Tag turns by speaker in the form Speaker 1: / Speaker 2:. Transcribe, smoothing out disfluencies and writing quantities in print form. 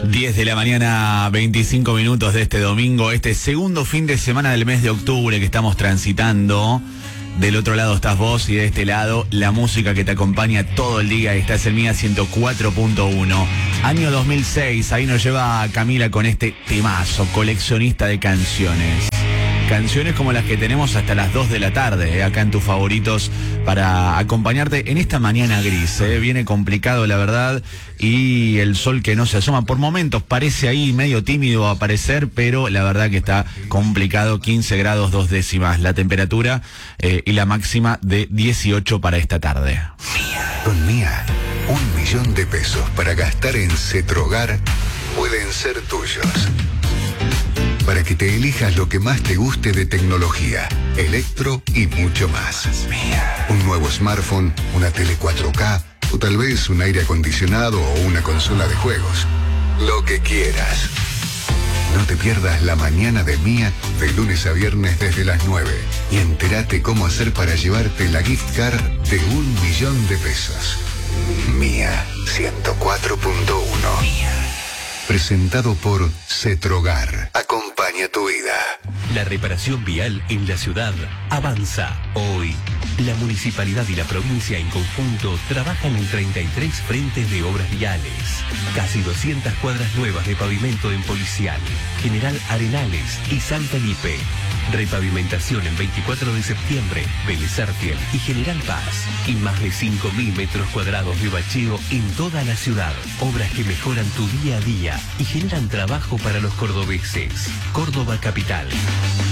Speaker 1: 10 de la mañana, 25 minutos de este domingo, este segundo fin de semana del mes de octubre que estamos transitando. Del otro lado estás vos y de este lado la música que te acompaña todo el día. Estás en Mía 104.1. Año 2006, ahí nos lleva Camila con este temazo, coleccionista de canciones. Canciones como las que tenemos hasta las 2 de la tarde, acá en tus favoritos, para acompañarte en esta mañana gris. Viene complicado, la verdad, y el sol que no se asoma. Por momentos parece ahí medio tímido a aparecer, pero la verdad que está complicado. 15 grados 2 décimas la temperatura y la máxima de 18 para esta tarde.
Speaker 2: Con Mía, 1.000.000 de pesos para gastar en Cetrogar pueden ser tuyos. Para que te elijas lo que más te guste de tecnología, electro y mucho más. Un nuevo smartphone, una tele 4K o tal vez un aire acondicionado o una consola de juegos. Lo que quieras. No te pierdas la mañana de Mía de lunes a viernes desde las 9 y entérate cómo hacer para llevarte la gift card de 1.000.000 de pesos. Mía 104.1. Presentado por Cetrogar. Acompaña tu vida.
Speaker 3: La reparación vial en la ciudad avanza. Hoy, la municipalidad y la provincia en conjunto trabajan en 33 frentes de obras viales. Casi 200 cuadras nuevas de pavimento en Policial, General Arenales y San Felipe. Repavimentación en 24 de septiembre, Vélez Arfiel y General Paz. Y más de 5.000 metros cuadrados de bacheo en toda la ciudad. Obras que mejoran tu día a día y generan trabajo para los cordobeses. Córdoba Capital.